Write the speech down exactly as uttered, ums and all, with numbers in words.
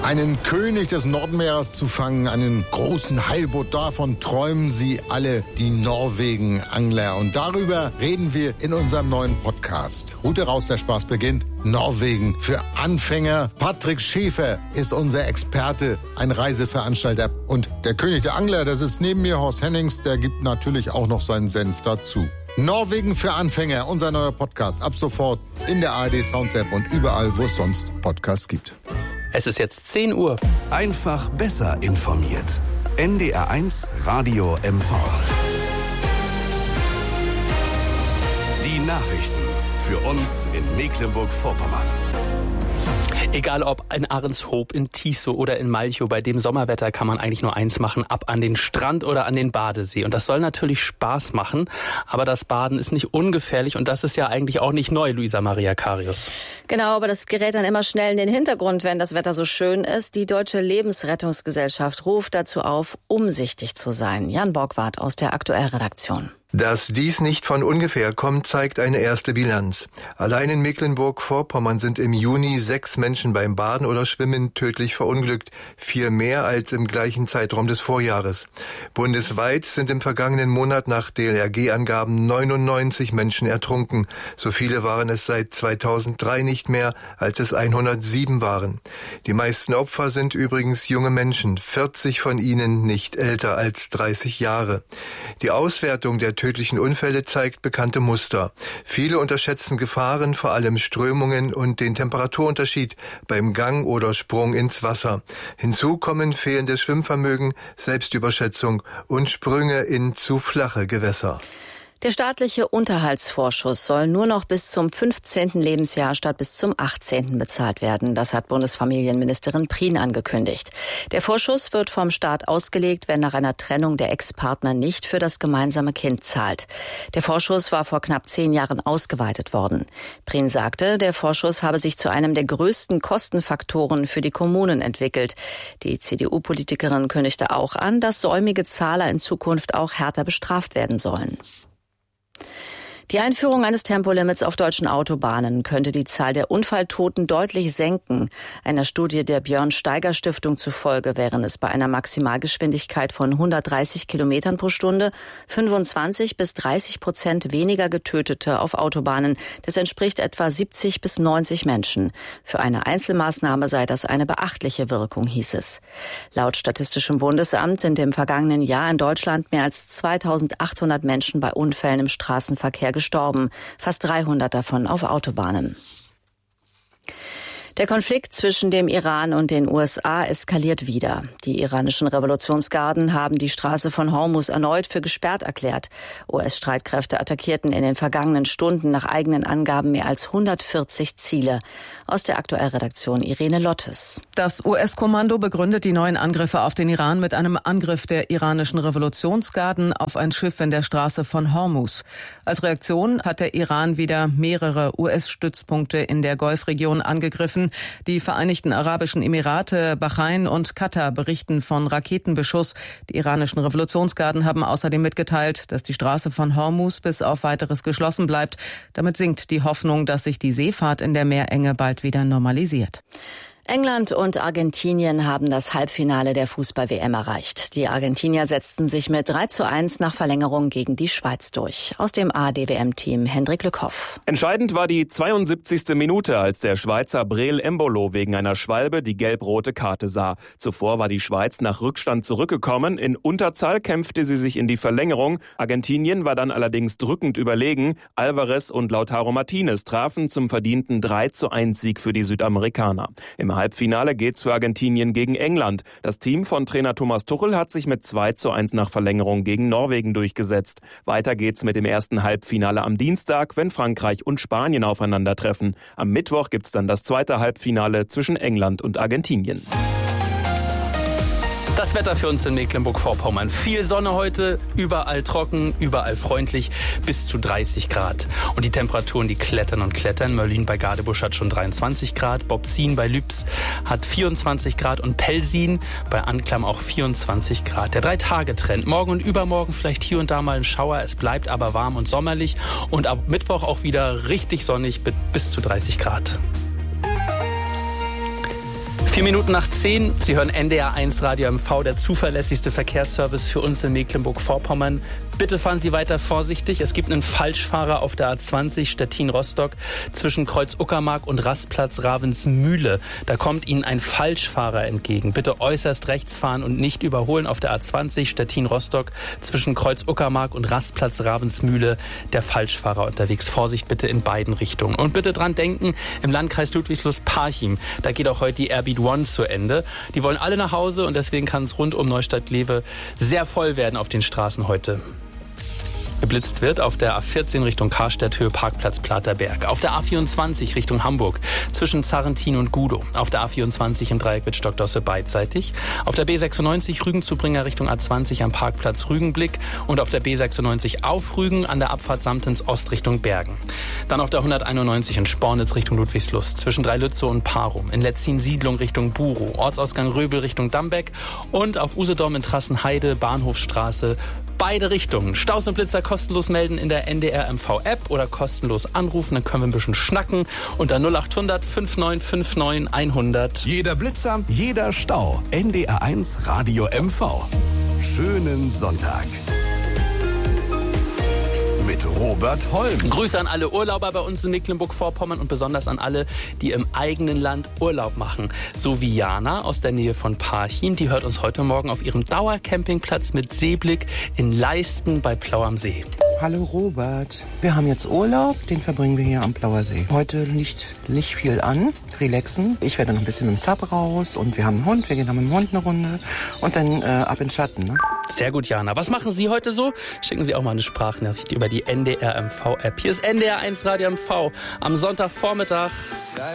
Einen König des Nordmeeres zu fangen, einen großen Heilbutt, davon träumen sie alle, die Norwegen-Angler. Und darüber reden wir in unserem neuen Podcast. Route raus, der Spaß beginnt. Norwegen für Anfänger. Patrick Schäfer ist unser Experte, ein Reiseveranstalter. Und der König der Angler, das ist neben mir Horst Hennings, der gibt natürlich auch noch seinen Senf dazu. Norwegen für Anfänger, unser neuer Podcast. Ab sofort in der A R D Sounds App und überall, wo es sonst Podcasts gibt. Es ist jetzt zehn Uhr. Einfach besser informiert. N D R eins Radio M V. Die Nachrichten für uns in Mecklenburg-Vorpommern. Egal ob in Ahrenshoop, in Tiso oder in Malchow, bei dem Sommerwetter kann man eigentlich nur eins machen, ab an den Strand oder an den Badesee. Und das soll natürlich Spaß machen, aber das Baden ist nicht ungefährlich und das ist ja eigentlich auch nicht neu, Luisa Maria Karius. Genau, aber das gerät dann immer schnell in den Hintergrund, wenn das Wetter so schön ist. Die Deutsche Lebensrettungsgesellschaft ruft dazu auf, umsichtig zu sein. Jan Borgwardt aus der Aktuellredaktion. Dass dies nicht von ungefähr kommt, zeigt eine erste Bilanz. Allein in Mecklenburg-Vorpommern sind im Juni sechs Menschen beim Baden oder Schwimmen tödlich verunglückt, vier mehr als im gleichen Zeitraum des Vorjahres. Bundesweit sind im vergangenen Monat nach D L R G-Angaben neunundneunzig Menschen ertrunken. So viele waren es seit zweitausenddrei nicht mehr, als es hundertsieben waren. Die meisten Opfer sind übrigens junge Menschen, vierzig von ihnen nicht älter als dreißig Jahre. Die Auswertung der tödlichen Unfälle zeigt bekannte Muster. Viele unterschätzen Gefahren, vor allem Strömungen und den Temperaturunterschied beim Gang oder Sprung ins Wasser. Hinzu kommen fehlendes Schwimmvermögen, Selbstüberschätzung und Sprünge in zu flache Gewässer. Der staatliche Unterhaltsvorschuss soll nur noch bis zum fünfzehnten Lebensjahr statt bis zum achtzehnten bezahlt werden. Das hat Bundesfamilienministerin Prien angekündigt. Der Vorschuss wird vom Staat ausgelegt, wenn nach einer Trennung der Ex-Partner nicht für das gemeinsame Kind zahlt. Der Vorschuss war vor knapp zehn Jahren ausgeweitet worden. Prien sagte, der Vorschuss habe sich zu einem der größten Kostenfaktoren für die Kommunen entwickelt. Die C D U-Politikerin kündigte auch an, dass säumige Zahler in Zukunft auch härter bestraft werden sollen. Die Einführung eines Tempolimits auf deutschen Autobahnen könnte die Zahl der Unfalltoten deutlich senken. Einer Studie der Björn-Steiger-Stiftung zufolge wären es bei einer Maximalgeschwindigkeit von hundertdreißig Kilometern pro Stunde fünfundzwanzig bis dreißig Prozent weniger Getötete auf Autobahnen. Das entspricht etwa siebzig bis neunzig Menschen. Für eine Einzelmaßnahme sei das eine beachtliche Wirkung, hieß es. Laut Statistischem Bundesamt sind im vergangenen Jahr in Deutschland mehr als zweitausendachthundert Menschen bei Unfällen im Straßenverkehr gestorben, fast dreihundert davon auf Autobahnen. Der Konflikt zwischen dem Iran und den U S A eskaliert wieder. Die iranischen Revolutionsgarden haben die Straße von Hormuz erneut für gesperrt erklärt. U S-Streitkräfte attackierten in den vergangenen Stunden nach eigenen Angaben mehr als hundertvierzig Ziele. Aus der Aktuellredaktion Irene Lottes. Das U S-Kommando begründet die neuen Angriffe auf den Iran mit einem Angriff der iranischen Revolutionsgarden auf ein Schiff in der Straße von Hormuz. Als Reaktion hat der Iran wieder mehrere U S-Stützpunkte in der Golfregion angegriffen. Die Vereinigten Arabischen Emirate, Bahrain und Katar berichten von Raketenbeschuss. Die iranischen Revolutionsgarden haben außerdem mitgeteilt, dass die Straße von Hormuz bis auf Weiteres geschlossen bleibt. Damit sinkt die Hoffnung, dass sich die Seefahrt in der Meerenge bald wieder normalisiert. England und Argentinien haben das Halbfinale der Fußball-W M erreicht. Die Argentinier setzten sich mit drei zu eins nach Verlängerung gegen die Schweiz durch. Aus dem A R D W M-Team Hendrik Lückhoff. Entscheidend war die zweiundsiebzigste Minute, als der Schweizer Breel Embolo wegen einer Schwalbe die gelb-rote Karte sah. Zuvor war die Schweiz nach Rückstand zurückgekommen. In Unterzahl kämpfte sie sich in die Verlängerung. Argentinien war dann allerdings drückend überlegen. Alvarez und Lautaro Martinez trafen zum verdienten drei zu eins Sieg für die Südamerikaner. Im Halbfinale geht's für Argentinien gegen England. Das Team von Trainer Thomas Tuchel hat sich mit zwei zu eins nach Verlängerung gegen Norwegen durchgesetzt. Weiter geht's mit dem ersten Halbfinale am Dienstag, wenn Frankreich und Spanien aufeinandertreffen. Am Mittwoch gibt's dann das zweite Halbfinale zwischen England und Argentinien. Das Wetter für uns in Mecklenburg-Vorpommern. Viel Sonne heute, überall trocken, überall freundlich, bis zu dreißig Grad. Und die Temperaturen, die klettern und klettern. Mörlin bei Gadebusch hat schon dreiundzwanzig Grad, Bobzin bei Lübs hat vierundzwanzig Grad und Pelsin bei Anklam auch vierundzwanzig Grad. Der Drei-Tage-Trend. Morgen und übermorgen vielleicht hier und da mal ein Schauer. Es bleibt aber warm und sommerlich. Und ab Mittwoch auch wieder richtig sonnig bis zu dreißig Grad. Vier Minuten nach zehn. Sie hören N D R eins Radio M V, der zuverlässigste Verkehrsservice für uns in Mecklenburg-Vorpommern. Bitte fahren Sie weiter vorsichtig. Es gibt einen Falschfahrer auf der A zwanzig Stettin-Rostock zwischen Kreuz Uckermark und Rastplatz Ravensmühle. Da kommt Ihnen ein Falschfahrer entgegen. Bitte äußerst rechts fahren und nicht überholen auf der A zwanzig Stettin-Rostock zwischen Kreuz Uckermark und Rastplatz Ravensmühle. Der Falschfahrer unterwegs. Vorsicht bitte in beiden Richtungen. Und bitte dran denken, im Landkreis Ludwigslust-Parchim, da geht auch heute die Airbeat One zu Ende. Die wollen alle nach Hause und deswegen kann es rund um Neustadt-Glewe sehr voll werden auf den Straßen heute. Geblitzt wird auf der A vierzehn Richtung Karstadt, Höhe Parkplatz Platerberg. Auf der A vierundzwanzig Richtung Hamburg zwischen Zarrentin und Gudow. Auf der A vierundzwanzig im Dreieck mit Stockdosse beidseitig. Auf der B sechsundneunzig Rügen-Zubringer Richtung A zwanzig am Parkplatz Rügenblick. Und auf der B sechsundneunzig auf Rügen an der Abfahrt Samtens Ost Richtung Bergen. Dann auf der hunderteinundneunzig in Spornitz Richtung Ludwigslust. Zwischen Dreilützow und Parum. In Letzin-Siedlung Richtung Burow. Ortsausgang Röbel Richtung Dambeck. Und auf Usedom in Trassenheide, Bahnhofstraße. Beide Richtungen. Staus und Blitzer kostenlos melden in der N D R M V App oder kostenlos anrufen. Dann können wir ein bisschen schnacken unter null acht hundert neunundfünfzig neunundfünfzig hundert. Jeder Blitzer, jeder Stau. N D R eins Radio M V. Schönen Sonntag. Mit Robert Holm. Grüße an alle Urlauber bei uns in Mecklenburg-Vorpommern und besonders an alle, die im eigenen Land Urlaub machen. So wie Jana aus der Nähe von Parchim. Die hört uns heute Morgen auf ihrem Dauercampingplatz mit Seeblick in Leisten bei Plau am See. Hallo Robert, wir haben jetzt Urlaub, den verbringen wir hier am Plauer See. Heute liegt nicht viel an, relaxen. Ich werde noch ein bisschen mit dem Zap raus und wir haben einen Hund, wir gehen dann mit dem Hund eine Runde und dann äh, ab in den Schatten. Ne? Sehr gut, Jana. Was machen Sie heute so? Schicken Sie auch mal eine Sprachnachricht über die N D R M V App. Hier ist N D R eins Radio M V am Sonntagvormittag.